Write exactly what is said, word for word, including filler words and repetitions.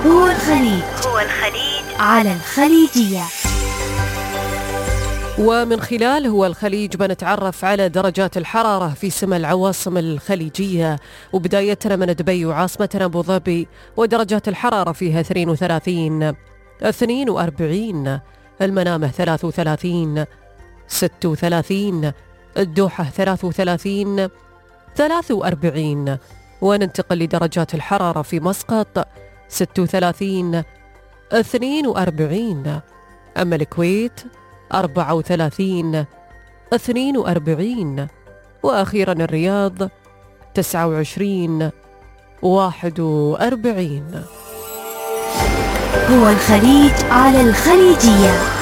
هو الخليج هو الخليج على الخليجية. ومن خلال هو الخليج بنتعرف على درجات الحرارة في سما العواصم الخليجية، وبدايتنا من دبي وعاصمتنا أبو ظبي، ودرجات الحرارة فيها اثنين وثلاثين، اثنين وأربعين، المنامة ثلاث وثلاثين، ست وثلاثين، الدوحة ثلاث وثلاثين، ثلاث وأربعين. وننتقل لدرجات الحرارة في مسقط ست وثلاثين، اثنين وأربعين، أما الكويت أربعة وثلاثين، اثنين وأربعين، وأخيرا الرياض تسعة وعشرين، واحد وأربعين. هو الخليج على الخليجية.